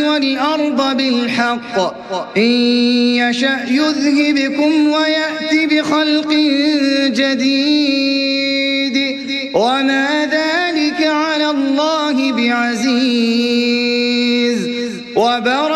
والأرض بالحق إن يشأ يذهبكم ويأت بخلق جديد وما ذلك على الله بعزيز.